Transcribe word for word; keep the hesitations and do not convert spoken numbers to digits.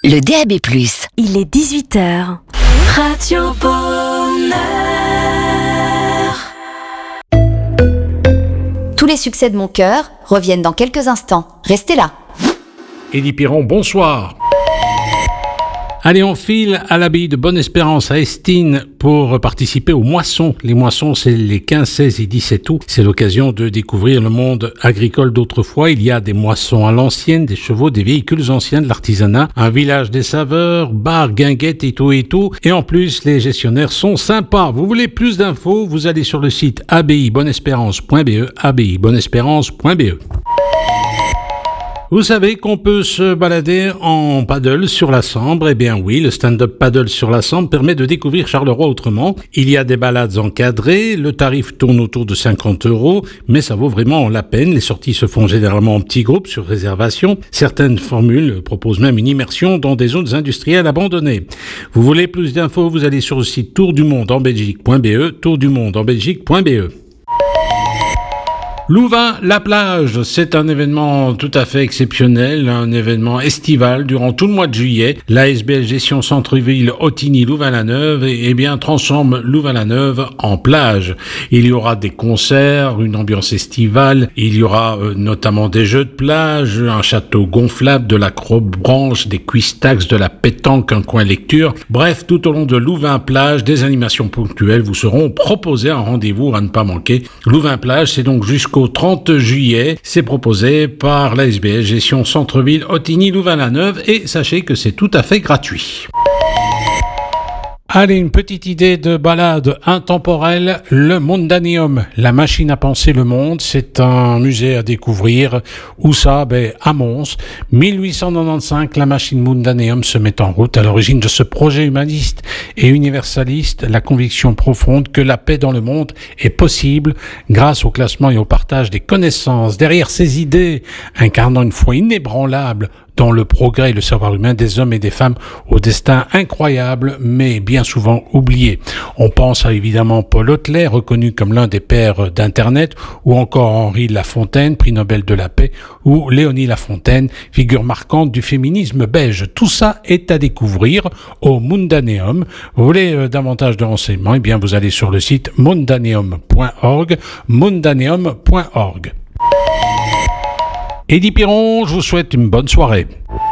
le D A B plus. Il est dix-huit heures. Radio Bonheur. Tous les succès de mon cœur reviennent dans quelques instants. Restez là. Élie Piron, bonsoir. Allez, on file à l'abbaye de Bonne-Espérance à Estine pour participer aux moissons. Les moissons, c'est les quinze, seize et dix-sept août. C'est l'occasion de découvrir le monde agricole d'autrefois. Il y a des moissons à l'ancienne, des chevaux, des véhicules anciens, de l'artisanat, un village des saveurs, bar, guinguettes et tout et tout. Et en plus, les gestionnaires sont sympas. Vous voulez plus d'infos? Vous allez sur le site abbaye bonne espérance point b e, abbaye bonne espérance point b e. Vous savez qu'on peut se balader en paddle sur la Sambre. Eh bien oui, le stand-up paddle sur la Sambre permet de découvrir Charleroi autrement. Il y a des balades encadrées, le tarif tourne autour de cinquante euros, mais ça vaut vraiment la peine. Les sorties se font généralement en petits groupes sur réservation. Certaines formules proposent même une immersion dans des zones industrielles abandonnées. Vous voulez plus d'infos? Vous allez sur le site tour du monde en belgique point b e, tour du monde en belgique point b e. Louvain, la plage, c'est un événement tout à fait exceptionnel, un événement estival durant tout le mois de juillet. L'A S B L Gestion Centre-Ville Ottignies-Louvain-la-Neuve eh bien transforme Louvain-la-Neuve en plage. Il y aura des concerts, une ambiance estivale, il y aura euh, notamment des jeux de plage, un château gonflable, de l'acrobranche, des cuistax, de la pétanque, un coin lecture. Bref, tout au long de Louvain-Plage, des animations ponctuelles vous seront proposées, un rendez-vous à ne pas manquer. Louvain-Plage, c'est donc jusqu'au Au trente juillet, c'est proposé par l'A S B L Gestion Centre-Ville Ottignies-Louvain-la-Neuve et sachez que c'est tout à fait gratuit. Allez, une petite idée de balade intemporelle, le Mundaneum, la machine à penser le monde, c'est un musée à découvrir. Où ça? Ben, à Mons. mille huit cent quatre-vingt-quinze, la machine Mundaneum se met en route à l'origine de ce projet humaniste et universaliste, la conviction profonde que la paix dans le monde est possible grâce au classement et au partage des connaissances. Derrière ces idées, incarnant une foi inébranlable dans le progrès et le savoir humain des hommes et des femmes au destin incroyable, mais bien souvent oublié. On pense à évidemment Paul Otlet, reconnu comme l'un des pères d'Internet, ou encore Henri Lafontaine, prix Nobel de la paix, ou Léonie Lafontaine, figure marquante du féminisme belge. Tout ça est à découvrir au Mundaneum. Vous voulez euh, davantage de renseignements? Eh bien, vous allez sur le site mundaneum point org, mundaneum point org. Élie Piron, je vous souhaite une bonne soirée.